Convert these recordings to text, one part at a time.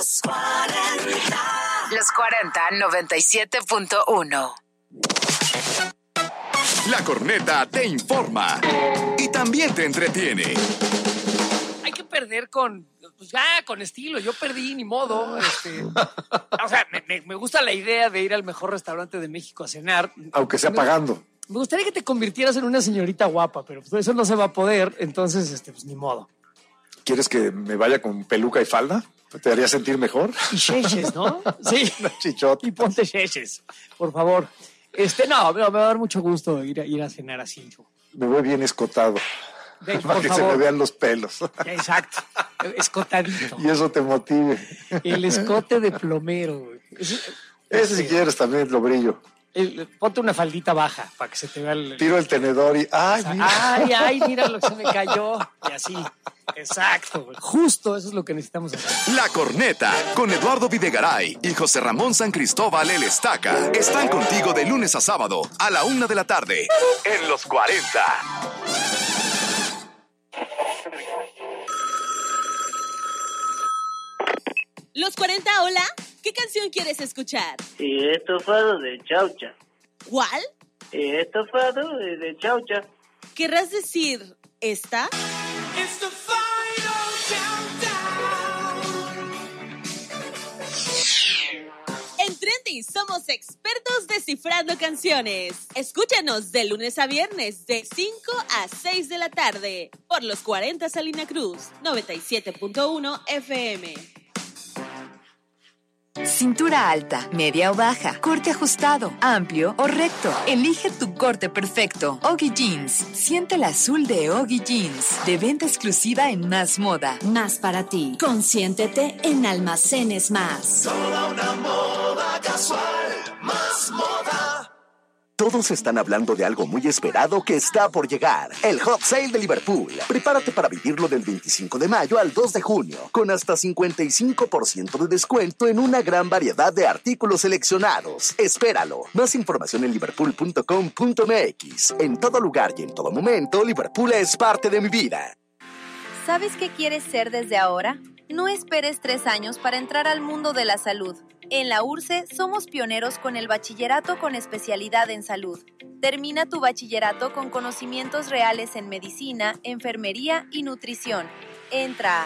Los 40 97.1. La Corneta te informa y también te entretiene. Hay que perder con estilo. Yo perdí, ni modo. O sea, me gusta la idea de ir al mejor restaurante de México a cenar. Aunque sea pagando. Me gustaría que te convirtieras en una señorita guapa, pero pues eso no se va a poder, entonces, pues ni modo. ¿Quieres que me vaya con peluca y falda? ¿Te haría sentir mejor? Y cheches, ¿no? Sí. Chichot. Y ponte cheches, por favor. No, me va a dar mucho gusto ir a cenar así. Me voy bien escotado. Para que se me vean los pelos. Exacto. Escotadito. Y eso te motive. El escote de plomero. Ese si quieres también lo brillo. Ponte una faldita baja para que se te vea el... Tiro el tenedor y... ¡Ay, mira lo que se me cayó! Y así. Exacto. Justo eso es lo que necesitamos hacer. La Corneta, con Eduardo Videgaray y José Ramón San Cristóbal El Estaca, están contigo de lunes a sábado a la 1 de la tarde en Los 40. Los 40, hola. ¿Qué canción quieres escuchar? Estofado de chaucha. ¿Cuál? Estofado de chaucha. ¿Querrás decir esta? En Trending somos expertos descifrando canciones. Escúchanos de lunes a viernes de 5 a 6 de la tarde por Los 40 Salina Cruz, 97.1 FM. Cintura alta, media o baja, corte ajustado, amplio o recto. Elige tu corte perfecto. Oggy Jeans. Siente el azul de Oggy Jeans. De venta exclusiva en Más Moda. Más para ti. Consiéntete en Almacenes Más. Toda una moda casual. Más Moda. Todos están hablando de algo muy esperado que está por llegar. El Hot Sale de Liverpool. Prepárate para vivirlo del 25 de mayo al 2 de junio, con hasta 55% de descuento en una gran variedad de artículos seleccionados. Espéralo. Más información en liverpool.com.mx. En todo lugar y en todo momento, Liverpool es parte de mi vida. ¿Sabes qué quieres ser desde ahora? No esperes 3 años para entrar al mundo de la salud. En la URSE somos pioneros con el bachillerato con especialidad en salud. Termina tu bachillerato con conocimientos reales en medicina, enfermería y nutrición. Entra a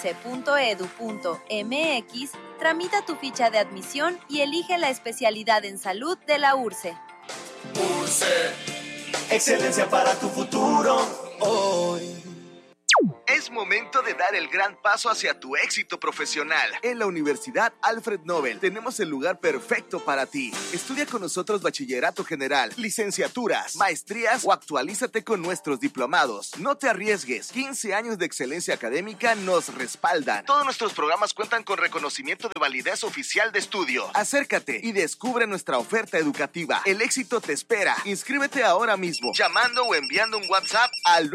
urse.edu.mx, tramita tu ficha de admisión y elige la especialidad en salud de la URSE. URSE, excelencia para tu futuro hoy. Es momento de dar el gran paso hacia tu éxito profesional. En la Universidad Alfred Nobel tenemos el lugar perfecto para ti. Estudia con nosotros bachillerato general, licenciaturas, maestrías o actualízate con nuestros diplomados. No te arriesgues. 15 años de excelencia académica nos respaldan. Todos nuestros programas cuentan con reconocimiento de validez oficial de estudio. Acércate y descubre nuestra oferta educativa. El éxito te espera. Inscríbete ahora mismo, llamando o enviando un WhatsApp al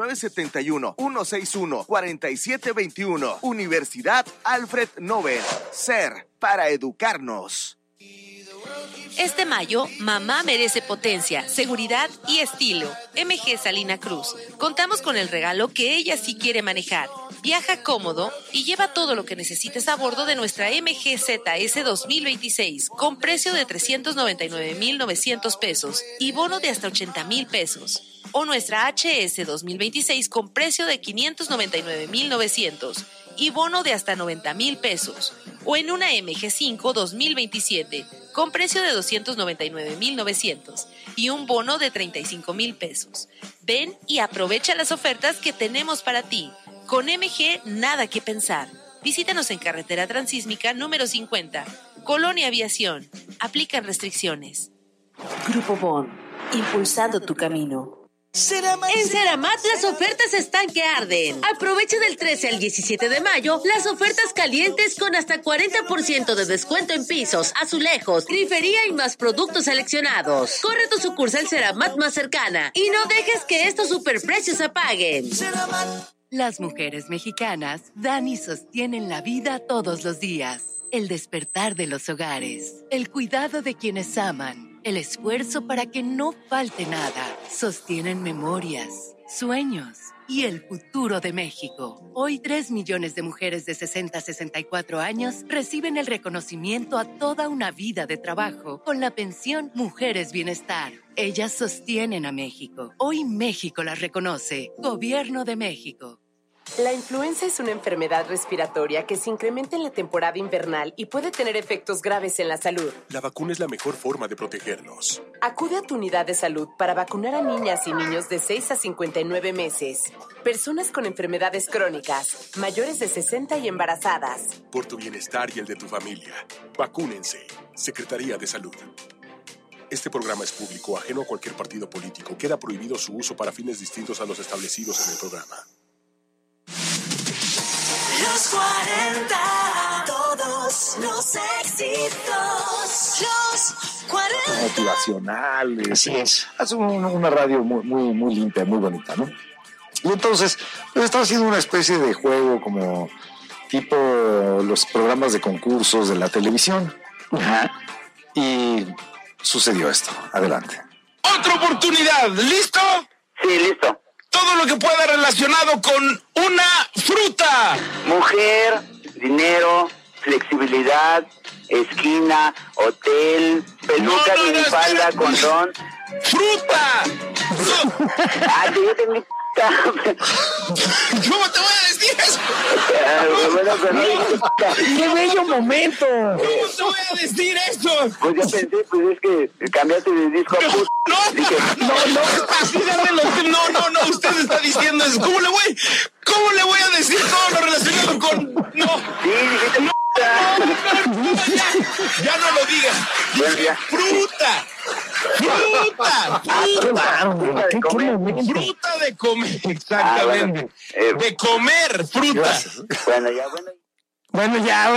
971-161-4721. Universidad Alfred Nobel. Ser para educarnos. Este mayo, mamá merece potencia, seguridad y estilo. MG Salina Cruz. Contamos con el regalo que ella sí quiere manejar. Viaja cómodo y lleva todo lo que necesites a bordo de nuestra MG ZS 2026 con precio de 399,900 pesos y bono de hasta 80,000 pesos. O nuestra HS 2026 con precio de 599,900 y bono de hasta 90,000 pesos. O en una MG5 2027 con precio de 299,900 y un bono de 35,000 pesos. Ven y aprovecha las ofertas que tenemos para ti. Con MG, nada que pensar. Visítanos en Carretera Transísmica número 50, Colonia Aviación. Aplican restricciones. Grupo Bond, impulsando tu camino. En Ceramat las ofertas están que arden. Aprovecha del 13 al 17 de mayo las ofertas calientes con hasta 40% de descuento en pisos, azulejos, grifería y más productos seleccionados. Corre a tu sucursal Ceramat más cercana y no dejes que estos superprecios apaguen. Las mujeres mexicanas dan y sostienen la vida todos los días. El despertar de los hogares, el cuidado de quienes aman, el esfuerzo para que no falte nada. sostienen memorias, sueños y el futuro de México. Hoy 3 millones de mujeres de 60 a 64 años reciben el reconocimiento a toda una vida de trabajo con la pensión Mujeres Bienestar. Ellas sostienen a México. Hoy México las reconoce. Gobierno de México. La influenza es una enfermedad respiratoria que se incrementa en la temporada invernal y puede tener efectos graves en la salud. La vacuna es la mejor forma de protegernos. Acude a tu unidad de salud para vacunar a niñas y niños de 6 a 59 meses, personas con enfermedades crónicas, mayores de 60 y embarazadas. Por tu bienestar y el de tu familia, vacúnense. Secretaría de Salud. Este programa es público, ajeno a cualquier partido político. Queda prohibido su uso para fines distintos a los establecidos en el programa. Los 40, todos los éxitos. Los 40. Motivacionales. Así es. Es una radio muy limpia, muy bonita, ¿no? Y entonces, pues estaba haciendo una especie de juego como tipo los programas de concursos de la televisión. Ajá. Y sucedió esto. Adelante. Otra oportunidad. ¿Listo? Sí, listo. Todo lo que pueda relacionado con una fruta. Mujer, dinero, flexibilidad, esquina, hotel, peluca, minifalda, condón. ¡Fruta! Yo tengo... ¿Cómo te voy a decir eso? ¡Qué bello momento! ¿Cómo te voy a decir eso? Pues yo pensé, pues es que cambiaste de disco a puto. No, usted está diciendo eso. ¿Cómo le voy a decir todo lo relacionado con... No. Sí, dijiste... No, ya no lo digas. Fruta. Fruta de comer, exactamente. De comer fruta. Bueno, ya.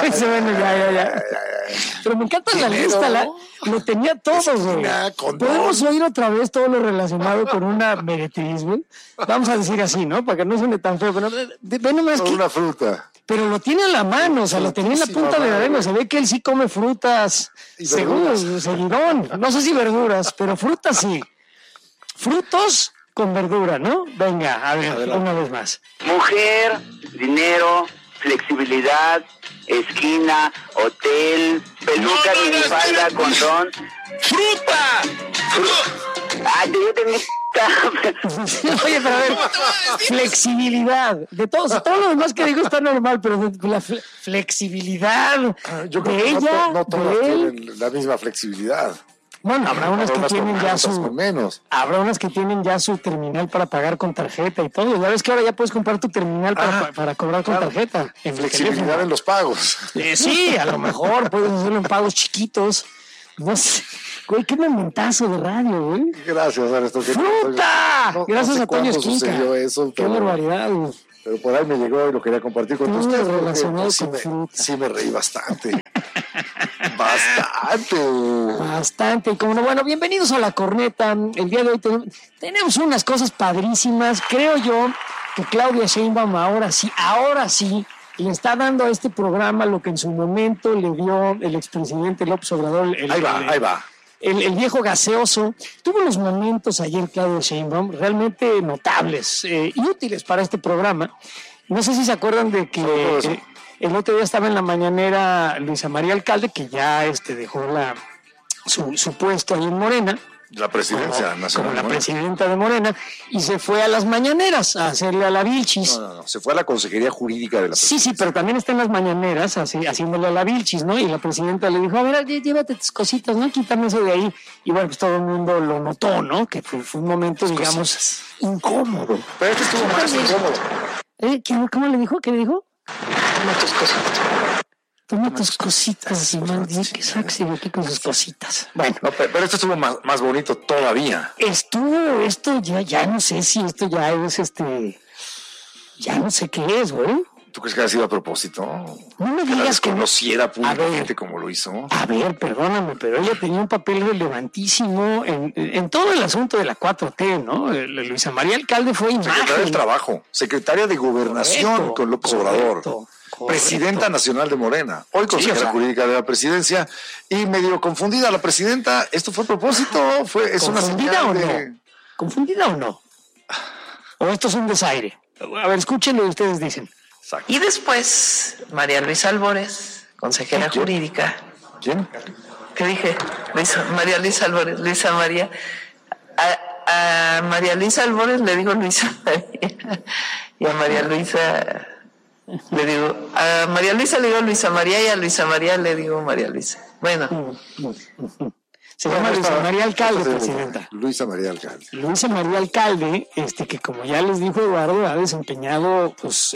Pero me encanta la lista, lo tenía todo, güey. Podemos oír otra vez todo lo relacionado con una meretriz, güey. Vamos a decir así, ¿no? Para que no suene tan feo. Pero ve nomás que... Una fruta. Pero lo tiene en la mano, o sea, lo tenía en la punta de la lengua. Se ve que él sí come frutas. Seguidón. No sé si verduras, pero frutas sí. Frutos con verdura, ¿no? Venga, a ver, una vez más. Mujer, dinero, flexibilidad, esquina, hotel, peluca, minifalda, condón. ¡Fruta! Yo tengo... Oye, pero a ver, flexibilidad de todo lo demás que digo está normal, pero la flexibilidad yo creo que ella, no todas tienen la misma flexibilidad. Bueno, habrá unas que tienen ya habrá unas que tienen ya su terminal para pagar con tarjeta y todo. Ya ves que ahora ya puedes comprar tu terminal para cobrar con tarjeta. Flexibilidad en los pagos. Sí, a lo mejor puedes hacerlo en pagos chiquitos. No sé. Güey, qué momentazo de radio, güey. Gracias, Ernesto. ¡Fruta! Gracias a Toño Esquinca. Qué barbaridad, güey. Pero por ahí me llegó y lo quería compartir con ustedes. Relacionado con fruta. Sí me reí bastante. Bastante. Y como no, bueno, bienvenidos a La Corneta. El día de hoy tenemos unas cosas padrísimas. Creo yo que Claudia Sheinbaum ahora sí, le está dando a este programa lo que en su momento le dio el expresidente López Obrador. Ahí va. El viejo gaseoso. Tuvo unos momentos ayer, Claudia Sheinbaum, realmente notables y útiles para este programa. No sé si se acuerdan de que el otro día estaba en la mañanera Luisa María Alcalde, que ya dejó su puesto ahí en Morena. La presidencia nacional. Como la presidenta de Morena, y se fue a las mañaneras a hacerle a la Vilchis. No, se fue a la Consejería Jurídica de la Presidencia. Sí, pero también está en las mañaneras haciéndole a la Vilchis, ¿no? Y la presidenta le dijo, a ver, llévate tus cositas, ¿no? Quítame eso de ahí. Y bueno, pues todo el mundo lo notó, ¿no? Que fue un momento, digamos, incómodo. Pero este estuvo más incómodo. ¿Cómo le dijo? ¿Qué le dijo? Toma tus cositas, y más bien que saxe aquí con sus cositas. Bueno. No, pero esto estuvo más bonito todavía. Esto ya no sé si esto ya es ya no sé qué es, güey. ¿Tú crees que ha sido a propósito? No me digas que conociera públicamente como lo hizo. A ver, perdóname, pero ella tenía un papel relevantísimo en todo el asunto de la 4T, ¿no? Luisa María Alcalde fue imagen. Secretaria del Trabajo, secretaria de Gobernación con López Obrador. Presidenta nacional de Morena, hoy consejera jurídica de la presidencia, y medio confundida la presidenta. ¿Esto fue a propósito? ¿Es una señal de...? ¿Confundida o no? ¿O esto es un desaire? A ver, escuchen lo que ustedes dicen. Exacto. Y después, María Luisa Albores, consejera jurídica. ¿Quién? ¿Qué dije? María Luisa Albores, Luisa María. A María Luisa Albores le digo Luisa María. Y a María Luisa le digo Luisa María, y a Luisa María le digo María Luisa. Bueno. Se llama Luisa María Alcalde, presidenta. Luisa María Alcalde. Luisa María Alcalde, que como ya les dijo Eduardo, ha desempeñado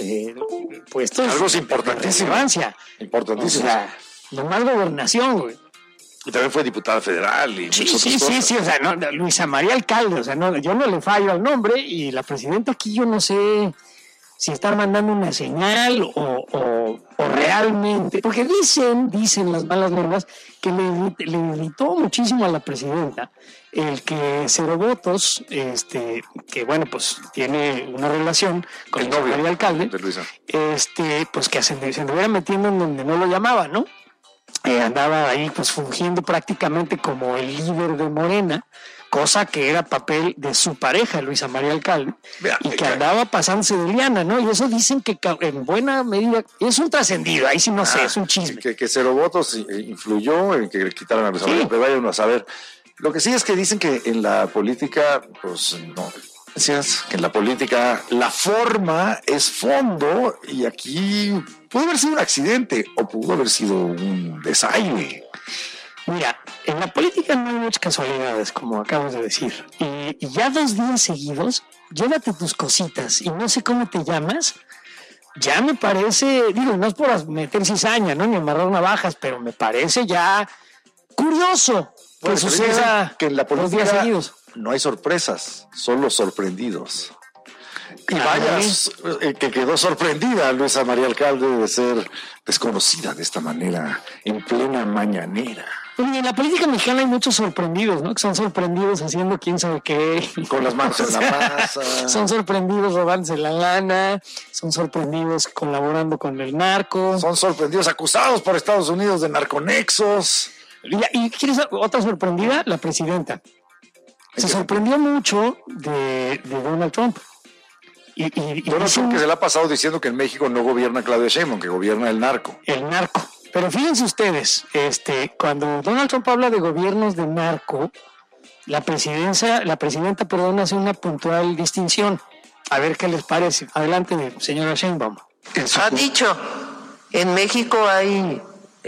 puestos algo importantísimo. Importantísimo. O sea, nomás gobernación, güey. Y también fue diputada federal y muchas otras cosas. Sí, o sea, no, Luisa María Alcalde, o sea, no, yo no le fallo al nombre, y la presidenta aquí yo no sé si está mandando una señal o realmente, porque dicen las malas lenguas que le irritó muchísimo a la presidenta el que Cero Votos, que bueno, pues tiene una relación con el novio María Alcalde, de Luisa. Pues que se anduviera metiendo en donde no lo llamaba, ¿no? Andaba ahí pues fungiendo prácticamente como el líder de Morena, cosa que era papel de su pareja, Luisa María Alcalde, y que andaba pasándose de liana, ¿no? Y eso dicen que en buena medida es un trascendido, ahí sí no sé, es un chisme. Que Cero Votos influyó en que le quitaran a Luisa María, pero vayan a saber. Lo que sí es que dicen que en la política, pues no, decías que en la política la forma es fondo, y aquí pudo haber sido un accidente o pudo haber sido un desaire. Mira, en la política no hay muchas casualidades, como acabas de decir. Y ya 2 días seguidos, llévate tus cositas y no sé cómo te llamas. Ya me parece, digo, no es por meter cizaña, ¿no? Ni amarrar navajas, pero me parece ya curioso que suceda que en la política 2 días seguidos. No hay sorpresas, solo sorprendidos. Y vaya, que quedó sorprendida Luisa María Alcalde de ser desconocida de esta manera en plena mañanera. Y en la política mexicana hay muchos sorprendidos, ¿no? Que son sorprendidos haciendo quién sabe qué. Con las manos en la masa. Son sorprendidos robándose la lana, son sorprendidos colaborando con el narco. Son sorprendidos acusados por Estados Unidos de narconexos. ¿Y quieres otra sorprendida? La presidenta. Se sorprendió mucho de Donald Trump. Donald Trump, que se le ha pasado diciendo que en México no gobierna Claudia Sheinbaum, que gobierna el narco. El narco. Pero fíjense ustedes, cuando Donald Trump habla de gobiernos de narco, la presidenta, hace una puntual distinción. A ver qué les parece. Adelante, señora Sheinbaum. Ha dicho, en México hay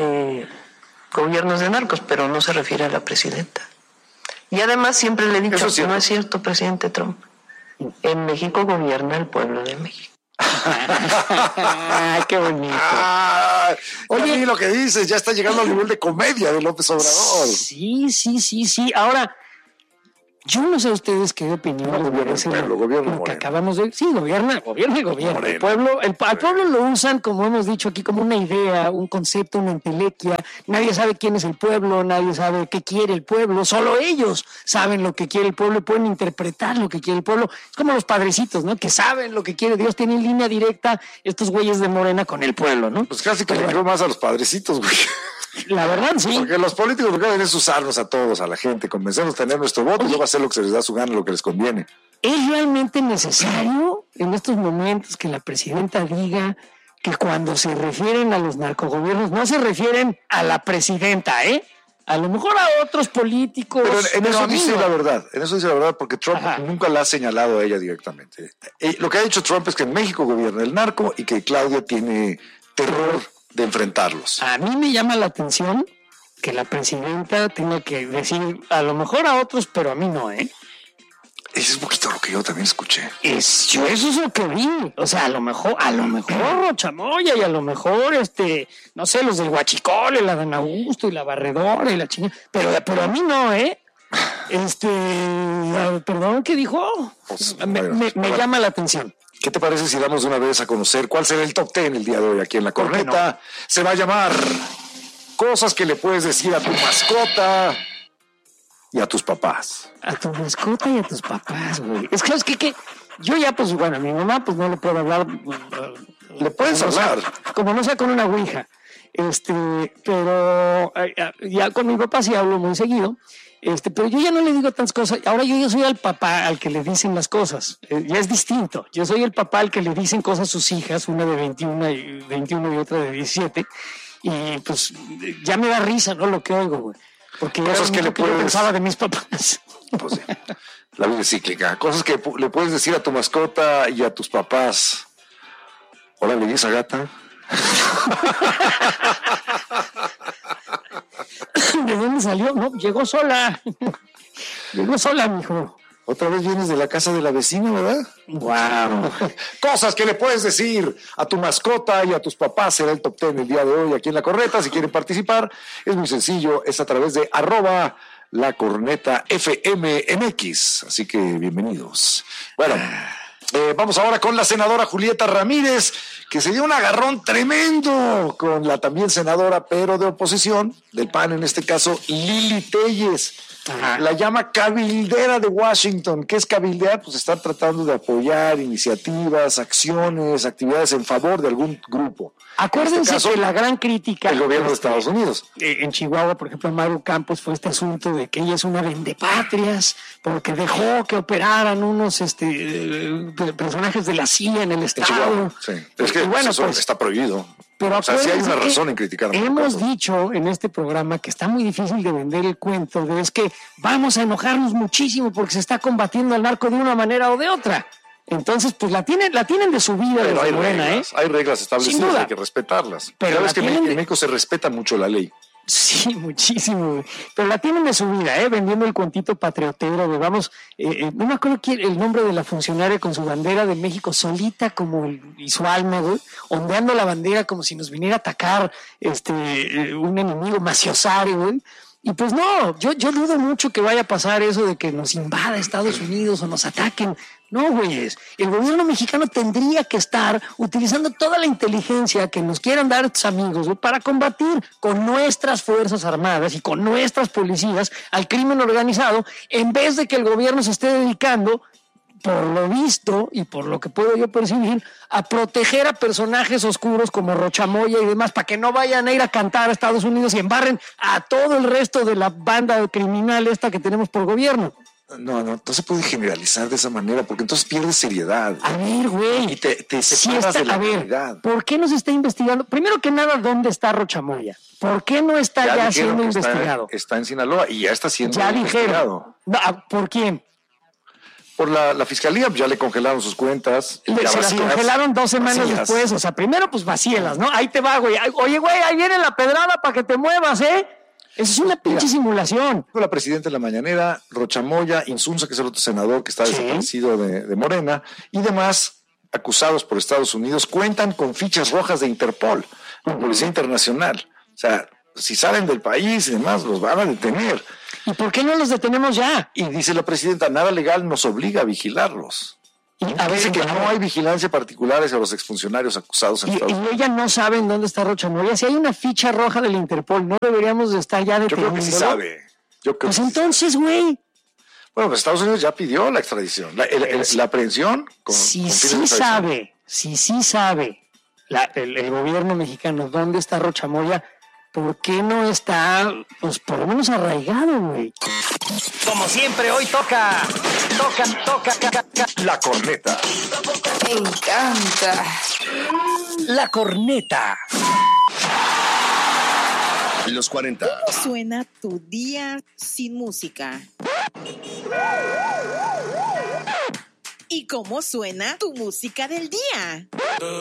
gobiernos de narcos, pero no se refiere a la presidenta. Y además siempre le he dicho, no es cierto, presidente Trump. En México gobierna el pueblo de México. Qué bonito. Oye, lo que dices ya está llegando al nivel de comedia de López Obrador. Sí. Ahora, yo no sé ustedes qué opinión les merece lo que acabamos de... Sí, gobierna. El pueblo, al pueblo lo usan, como hemos dicho aquí, como una idea, un concepto, una entelequia. Nadie sabe quién es el pueblo, nadie sabe qué quiere el pueblo. Solo ellos saben lo que quiere el pueblo y pueden interpretar lo que quiere el pueblo. Es como los padrecitos, ¿no? Que saben lo que quiere Dios. Tienen línea directa estos güeyes de Morena con el pueblo, ¿no? Pues casi que le creo más a los padrecitos, güey. La verdad, sí. Porque los políticos lo que hacen es usarnos a todos, a la gente, convencernos a tener nuestro voto y luego hacer lo que se les da su gana, lo que les conviene. ¿Es realmente necesario en estos momentos que la presidenta diga que cuando se refieren a los narcogobiernos no se refieren a la presidenta, A lo mejor a otros políticos. Pero en eso dice la verdad, porque Trump nunca la ha señalado a ella directamente. Lo que ha dicho Trump es que en México gobierna el narco y que Claudia tiene terror de enfrentarlos. A mí me llama la atención que la presidenta tenga que decir a lo mejor a otros, pero a mí no, Eso es un poquito lo que yo también escuché. Eso es lo que vi. O sea, a lo mejor Chamoya y a lo mejor, no sé, los del Huachicol, la Dan Augusto y la Barredora y la chingada. Pero a mí no, perdón, ¿qué dijo? Pues, me llama la atención. ¿Qué te parece si damos de una vez a conocer cuál será el top 10 el día de hoy aquí en La Corneta? No. Se va a llamar Cosas que le puedes decir a tu mascota y a tus papás. A tu mascota y a tus papás, güey. Es que yo ya, pues, bueno, a mi mamá, pues no le puedo hablar. Le puedes hablar. Como no sea con una ouija. Pero ya con mi papá sí hablo muy seguido. Pero yo ya no le digo tantas cosas. Ahora yo ya soy el papá al que le dicen las cosas. Ya es distinto. Yo soy el papá al que le dicen cosas a sus hijas, una de 21 y otra de 17. Y pues ya me da risa, ¿no? Lo que oigo, güey. Porque cosas que yo pensaba de mis papás. Pues sí. La vida es cíclica. Cosas que le puedes decir a tu mascota y a tus papás. Hola, ¿le esa gata? ¿De dónde salió? No, llegó sola. Llegó sola, mijo. Otra vez vienes de la casa de la vecina, ¿verdad? Wow. Cosas que le puedes decir a tu mascota y a tus papás. Será el top 10 el día de hoy aquí en La Corneta. Si quieren participar, es muy sencillo. Es a través de @LaCornetaFMMX. Así que bienvenidos. Bueno, vamos ahora con la senadora Julieta Ramírez, que se dio un agarrón tremendo con la también senadora, pero de oposición, del PAN en este caso, Lili Téllez. Ajá. La llama cabildera de Washington. ¿Qué es cabildear? Pues estar tratando de apoyar iniciativas, acciones, actividades en favor de algún grupo. Acuérdense en este caso, que la gran crítica... El gobierno de Estados Unidos. En Chihuahua, por ejemplo, en Maru Campos fue este asunto de que ella es una vendepatrias porque dejó que operaran unos personajes de la CIA en el estado. Chihuahua, sí. Es que bueno, eso pues, está prohibido. Pero o sea, sí hay una razón en criticar. Hemos dicho en este programa que está muy difícil de vender el cuento de es que vamos a enojarnos muchísimo porque se está combatiendo al narco de una manera o de otra. Entonces, pues la tienen de su vida. Pero de hay Morena, reglas, hay reglas establecidas, hay que respetarlas. Pero es que en México se respeta mucho la ley. Sí, muchísimo. Pero la tienen de su vida, vendiendo el cuentito patriotero de vamos, no me acuerdo el nombre de la funcionaria con su bandera de México solita como y su alma, güey, ondeando la bandera como si nos viniera a atacar un enemigo maciosario, güey. Y pues no, yo dudo mucho que vaya a pasar eso de que nos invada Estados Unidos o nos ataquen. No, güeyes. El gobierno mexicano tendría que estar utilizando toda la inteligencia que nos quieran dar estos amigos, ¿no?, para combatir con nuestras Fuerzas Armadas y con nuestras policías al crimen organizado, en vez de que el gobierno se esté dedicando, por lo visto y por lo que puedo yo percibir, a proteger a personajes oscuros como Rochamoya y demás, para que no vayan a ir a cantar a Estados Unidos y embarren a todo el resto de la banda criminal esta que tenemos por gobierno. No se puede generalizar de esa manera, porque entonces pierdes seriedad. A ver, güey. Y te separas de la realidad. ¿Por qué no se está investigando? Primero que nada, ¿dónde está Rochamoya? ¿Por qué no está ya siendo investigado? Está en Sinaloa y ya está siendo investigado. Dijeron. ¿Por quién? Por la fiscalía, ya le congelaron sus cuentas. Se las congelaron 2 semanas después. O sea, primero, pues vacíelas, ¿no? Ahí te va, güey. Oye, güey, ahí viene la pedrada para que te muevas, ¿eh? Eso es una pinche simulación. La presidenta de la mañanera, Rochamoya, Insunza, que es el otro senador que está desaparecido de Morena, y demás acusados por Estados Unidos, cuentan con fichas rojas de Interpol, con Policía Internacional. O sea, si salen del país y demás, los van a detener. ¿Y por qué no los detenemos ya? Y dice la presidenta, nada legal nos obliga a vigilarlos. Dice que no hay vigilancia particular hacia los exfuncionarios acusados en Estados Unidos. Y ella no sabe en dónde está Rochamoya. Si hay una ficha roja del Interpol, no deberíamos de estar ya deteniéndolo. Yo creo que sí sabe. Pues entonces, güey. Bueno, pues Estados Unidos ya pidió la extradición, la aprehensión. Sí sabe el gobierno mexicano dónde está Rochamoya. ¿Por qué no está, pues, por lo menos arraigado, güey? Como siempre, hoy toca. La corneta. Me encanta. La corneta. Los 40. ¿Cómo suena tu día sin música? ¿Y cómo suena tu música del día?